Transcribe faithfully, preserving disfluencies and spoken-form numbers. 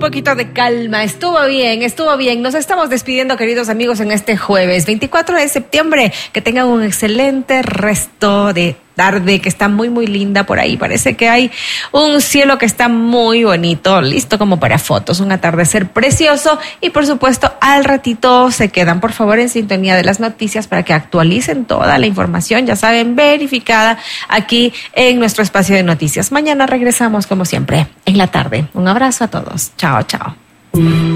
poquito de calma. Estuvo bien, estuvo bien. Nos estamos despidiendo, queridos amigos, en este jueves veinticuatro de septiembre. Que tengan un excelente resto de tarde, que está muy, muy linda por ahí. Parece que hay un cielo que está muy bonito, listo como para fotos, un atardecer precioso. Y por supuesto, al ratito se quedan, por favor, en sintonía de las noticias para que actualicen toda la información, ya saben, verificada aquí en nuestro espacio de noticias. Mañana regresamos, como siempre, en la tarde. Un abrazo a todos. Chao, chao.